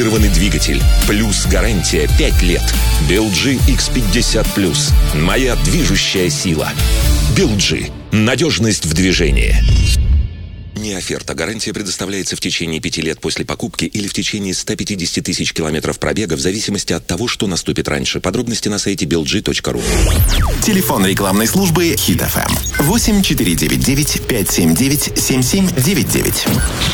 Гарантированный двигатель. Плюс гарантия 5 лет. BLG X50+. Моя движущая сила. BLG. Надежность в движении. Не оферта. Гарантия предоставляется в течение 5 лет после покупки или в течение 150 тысяч километров пробега в зависимости от того, что наступит раньше. Подробности на сайте belg.ru. Телефон рекламной службы Hit FM 8499 579 7799.